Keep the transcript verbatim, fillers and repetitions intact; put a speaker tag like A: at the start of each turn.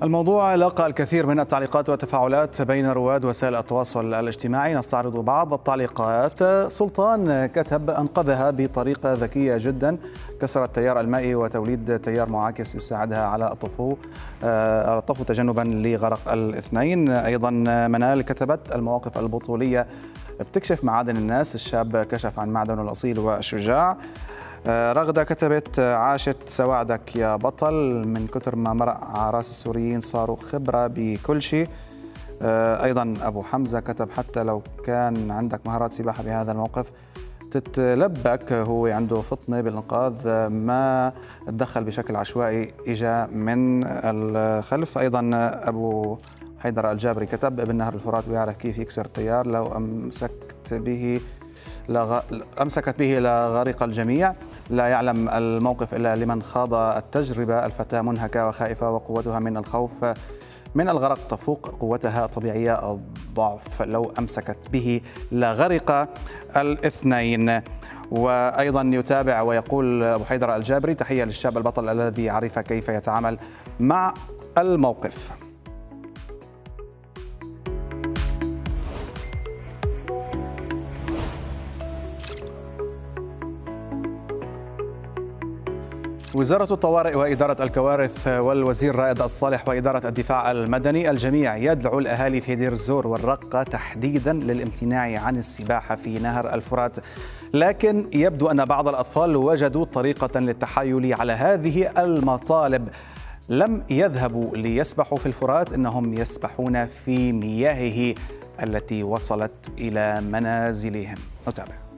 A: الموضوع لاقى الكثير من التعليقات والتفاعلات بين رواد وسائل التواصل الاجتماعي. نستعرض بعض التعليقات. سلطان كتب: أنقذها بطريقة ذكية جدا، كسر التيار المائي وتوليد تيار معاكس يساعدها على الطفو الطفو تجنبا لغرق الاثنين. أيضا منال كتبت: المواقف البطولية بتكشف معادن الناس، الشاب كشف عن معدنه الأصيل والشجاع. رغدة كتبت: عاشت سواعدك يا بطل، من كتر ما مرق على راس السوريين صاروا خبرة بكل شيء. أيضا أبو حمزة كتب: حتى لو كان عندك مهارات سباحة بهذا الموقف تتلبك، هو عنده فطنة بالإنقاذ، ما تدخل بشكل عشوائي، إجا من الخلف. أيضا أبو حيدر الجابري كتب: ابن نهر الفرات بيعرف كيف يكسر التيار، لو أمسكت به لغ... أمسكت به لغرق الجميع، لا يعلم الموقف إلا لمن خاض التجربة. الفتاة منهكة وخائفة وقوتها من الخوف من الغرق تفوق قوتها الطبيعية الضعف، لو أمسكت به لغرق الاثنين. وأيضا يتابع ويقول أبو حيدر الجابري: تحية للشاب البطل الذي عرف كيف يتعامل مع الموقف. وزارة الطوارئ وإدارة الكوارث والوزير رائد الصالح وإدارة الدفاع المدني، الجميع يدعو الأهالي في دير الزور والرقة تحديدا للامتناع عن السباحة في نهر الفرات، لكن يبدو أن بعض الأطفال وجدوا طريقة للتحايل على هذه المطالب. لم يذهبوا ليسبحوا في الفرات، إنهم يسبحون في مياهه التي وصلت إلى منازلهم. نتابع.